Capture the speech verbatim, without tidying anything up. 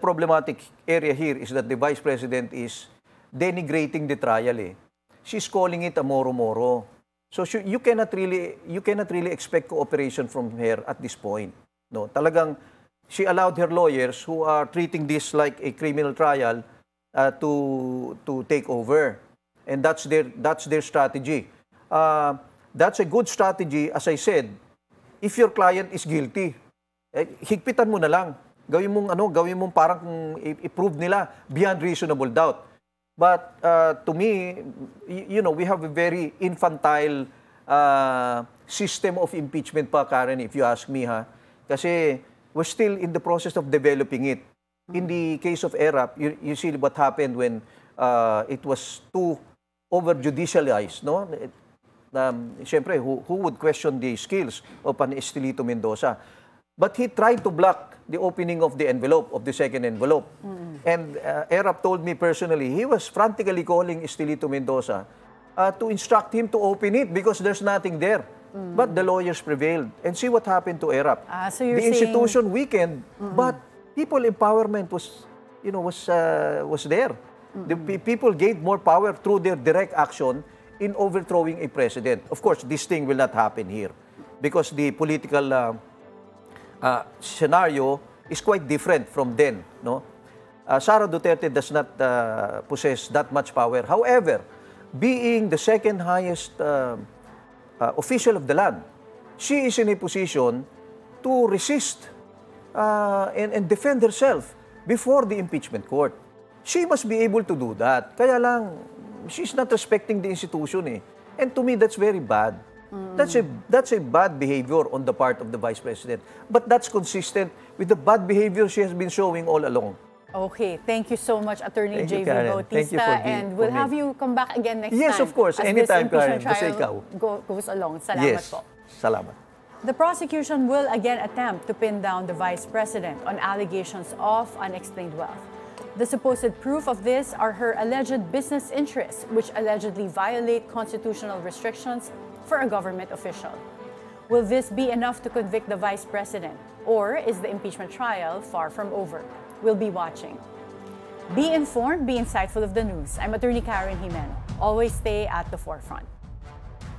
problematic area here is that the Vice President is denigrating the trial. Eh. She's calling it a moro-moro. So she, you cannot really you cannot really expect cooperation from her at this point. No, talagang she allowed her lawyers who are treating this like a criminal trial uh, to to take over, and that's their that's their strategy. Uh, that's a good strategy, as I said. If your client is guilty, eh, higpitan mo na lang. Gawin mong ano, gawin mong parang i-prove nila beyond reasonable doubt. But uh, to me, you know, we have a very infantile uh, system of impeachment pa, Karen, if you ask me, ha. Kasi we're still in the process of developing it. In the case of ERAP, you, you see what happened when uh, it was too over-judicialized, no? Um, Siyempre, who, who would question the skills of an Estelito Mendoza? But he tried to block the opening of the envelope, of the second envelope. Mm-hmm. And uh, ERAP told me personally, he was frantically calling Estelito Mendoza uh, to instruct him to open it because there's nothing there. Mm-hmm. But the lawyers prevailed. And see what happened to ERAP. Ah, so you're the saying... institution weakened, mm-hmm. but people empowerment was, you know, was, uh, was there. Mm-hmm. The pe people gained more power through their direct action in overthrowing a president. Of course, this thing will not happen here because the political uh, uh, scenario is quite different from then. No, uh, Sara Duterte does not uh, possess that much power. However, being the second highest uh, uh, official of the land, she is in a position to resist uh, and, and defend herself before the impeachment court. She must be able to do that. Kaya lang, she's not respecting the institution, eh. And to me, that's very bad. Mm. That's a that's a bad behavior on the part of the Vice President. But that's consistent with the bad behavior she has been showing all along. Okay, thank you so much, Attorney J V Bautista, the, and we'll have you come back again next yes, time. Yes, of course. As Anytime, this Karen. impeachment Basta ikaw. Go, goes along. Salamat yes. po. Salamat. The prosecution will again attempt to pin down the Vice President on allegations of unexplained wealth. The supposed proof of this are her alleged business interests, which allegedly violate constitutional restrictions for a government official. Will this be enough to convict the Vice President, or is the impeachment trial far from over? We'll be watching. Be informed, be insightful of the news. I'm Attorney Karen Jimeno. Always stay at the forefront.